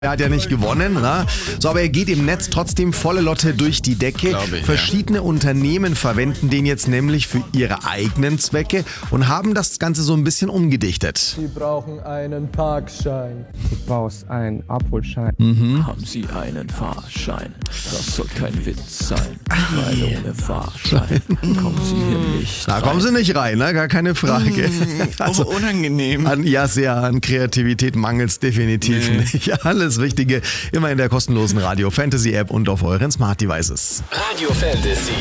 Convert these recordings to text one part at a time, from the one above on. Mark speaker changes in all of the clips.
Speaker 1: Er hat ja nicht gewonnen, ne? So, aber er geht im Netz trotzdem volle Lotte durch die Decke.
Speaker 2: Glaube ich,
Speaker 1: Verschiedene Unternehmen verwenden den jetzt nämlich für ihre eigenen Zwecke und haben das Ganze so ein bisschen umgedichtet.
Speaker 3: Sie brauchen einen Parkschein.
Speaker 4: Du brauchst einen Abholschein.
Speaker 5: Haben Sie einen Fahrschein? Das soll kein Witz sein, weil ohne Fahrschein kommen Sie hier nicht
Speaker 1: Da
Speaker 5: rein.
Speaker 1: kommen sie nicht rein, ne? Gar keine Frage.
Speaker 2: Also unangenehm.
Speaker 1: An Kreativität mangelt es definitiv nicht. Alles Wichtige immer in der kostenlosen Radio Fantasy App und auf euren Smart Devices.
Speaker 6: Radio Fantasy.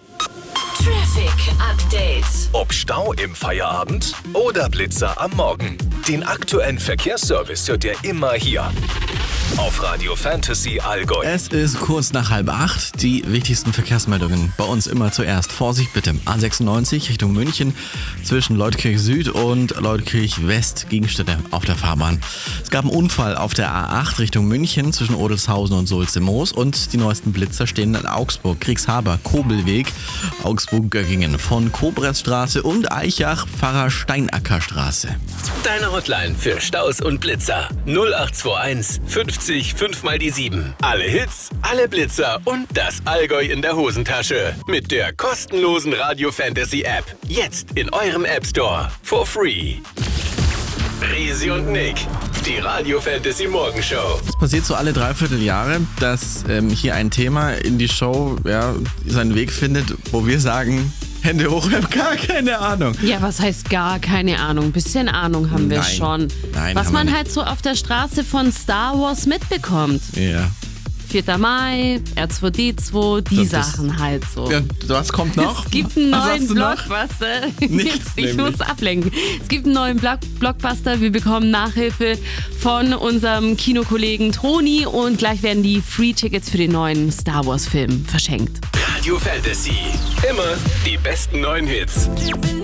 Speaker 7: Traffic Update.
Speaker 6: Ob Stau im Feierabend oder Blitzer am Morgen. Den aktuellen Verkehrsservice hört ihr immer hier. Auf Radio Fantasy Allgäu.
Speaker 2: Es ist kurz nach 7:30. Die wichtigsten Verkehrsmeldungen bei uns immer zuerst. Vorsicht bitte. A96 Richtung München zwischen Leutkirch Süd und Leutkirch West. Gegenstände auf der Fahrbahn. Es gab einen Unfall auf der A8 Richtung München zwischen Odelshausen und Sulze-Moos. Und die neuesten Blitzer stehen in Augsburg. Kriegshaber, Kobelweg, Augsburg-Göggingen von Kobretzstraße und Eichach, Pfarrer-Steinackerstraße.
Speaker 6: Deine Hotline für Staus und Blitzer. 0821 50 5 mal die 7. Alle Hits, alle Blitzer und das Allgäu in der Hosentasche. Mit der kostenlosen Radio Fantasy App. Jetzt in eurem App Store. For free. Risi und Nick. Die Radio Fantasy Morgenshow.
Speaker 2: Es passiert so alle 3/4 Jahre, dass hier ein Thema in die Show seinen Weg findet, wo wir sagen, Hände hoch, ich habe gar keine Ahnung.
Speaker 8: Ja, was heißt gar keine Ahnung? Ein bisschen Ahnung haben wir
Speaker 2: Nein.
Speaker 8: schon.
Speaker 2: Nein,
Speaker 8: was
Speaker 2: haben wir
Speaker 8: man
Speaker 2: nicht.
Speaker 8: halt so auf der Straße von Star Wars mitbekommt.
Speaker 2: Ja.
Speaker 8: 4. Mai, R2D2, die
Speaker 2: Das ist-
Speaker 8: Sachen halt so.
Speaker 2: Ja, was kommt noch?
Speaker 8: Es gibt einen
Speaker 2: Was
Speaker 8: neuen
Speaker 2: hast du noch?
Speaker 8: Blockbuster.
Speaker 2: Nichts,
Speaker 8: ich
Speaker 2: nämlich.
Speaker 8: muss ablenken. Es gibt einen neuen Blockbuster. Wir bekommen Nachhilfe von unserem Kinokollegen Toni und gleich werden die Free-Tickets für den neuen Star Wars-Film verschenkt.
Speaker 6: Radio Fantasy. Immer die besten neuen Hits.